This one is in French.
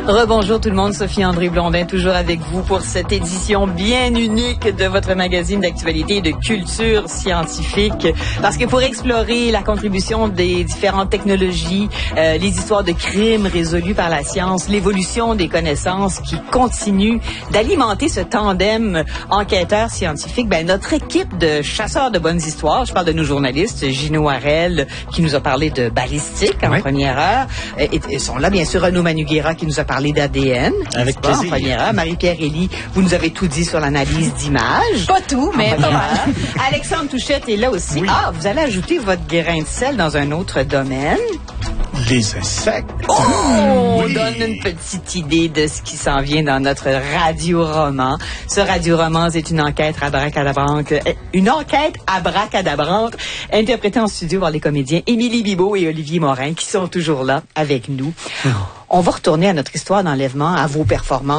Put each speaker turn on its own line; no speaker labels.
Rebonjour tout le monde, Sophie André Blondin, toujours avec vous pour cette édition bien unique de votre magazine d'actualité et de culture scientifique. Parce que pour explorer la contribution des différentes technologies, les histoires de crimes résolus par la science, l'évolution des connaissances qui continue d'alimenter ce tandem enquêteur scientifique, notre équipe de chasseurs de bonnes histoires, je parle de nos journalistes, Gino Harel qui nous a parlé de balistique en première heure, et sont là bien sûr Renaud Manugera qui nous a parlé d'ADN.
Avec plaisir.
En première heure. Marie-Pierre Elie, vous nous avez tout dit sur l'analyse d'images.
Pas tout, mais pas mal.
Alexandre Touchette est là aussi. Oui. Ah, vous allez ajouter votre grain de sel dans un autre domaine.
Les insectes.
On donne une petite idée de ce qui s'en vient dans notre radio-roman. Ce radio-roman, c'est une enquête abracadabrante, interprétée en studio par les comédiens Émilie Bibeau et Olivier Morin, qui sont toujours là avec nous. On va retourner à notre histoire d'enlèvement, à vos performances.